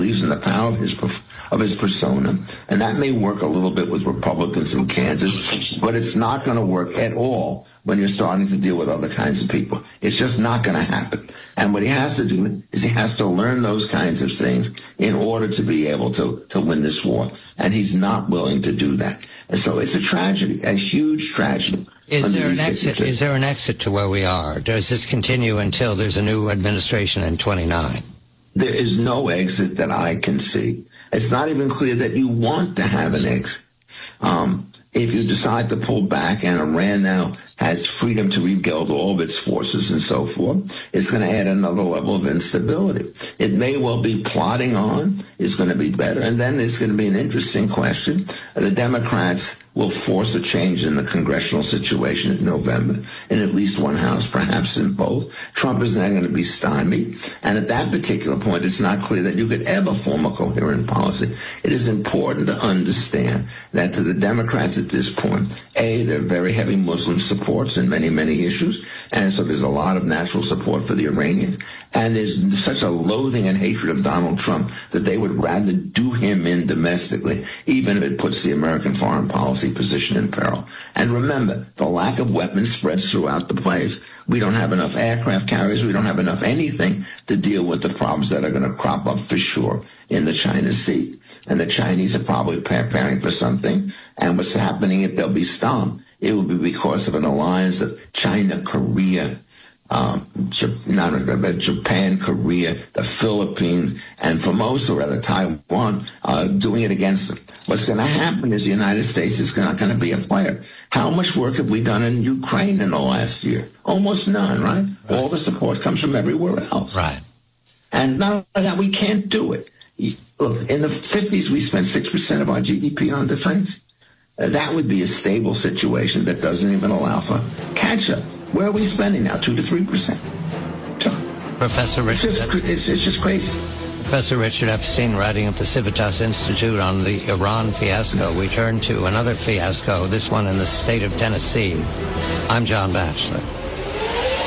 believes in the power of his persona, and that may work a little bit with Republicans in Kansas, but it's not going to work at all when you're starting to deal with other kinds of people. It's just not going to happen. And what he has to do is he has to learn those kinds of things in order to be able to win this war. And he's not willing to do that. And so it's a tragedy, a huge tragedy. Is there an exit to where we are? Does this continue until there's a new administration in 29? There is no exit that I can see. It's not even clear that you want to have an exit. If you decide to pull back, and Iran now has freedom to rebuild all of its forces and so forth, it's going to add another level of instability. It may well be plodding on is going to be better, and then it's going to be an interesting question. The Democrats will force a change in the congressional situation in November, in at least one house, perhaps in both. Trump is now going to be stymied, and at that particular point, it's not clear that you could ever form a coherent policy. It is important to understand that to the Democrats at this point, they're very heavy Muslim supports in many, many issues, and so there's a lot of natural support for the Iranians, and there's such a loathing and hatred of Donald Trump that they would rather do him in domestically, even if it puts the American foreign policy position in peril. And remember, the lack of weapons spreads throughout the place. We don't have enough aircraft carriers. We don't have enough anything to deal with the problems that are going to crop up for sure in the China Sea. And the Chinese are probably preparing for something. And what's happening if they'll be stopped? It will be because of an alliance of China, Korea, Japan, Korea, the Philippines, and Formosa, or rather Taiwan, doing it against them. What's going to happen is the United States is not going to be a player. How much work have we done in Ukraine in the last year? Almost none, right? All the support comes from everywhere else. Right. And not only that, we can't do it. Look, in the 50s, we spent 6% of our GDP on defense. That would be a stable situation that doesn't even allow for catch-up. Where are we spending now? 2 to 3%. Professor Richard, it's just crazy. Professor Richard Epstein, writing at the Civitas Institute on the Iran fiasco. We turn to another fiasco, this one in the state of Tennessee. I'm John Batchelor.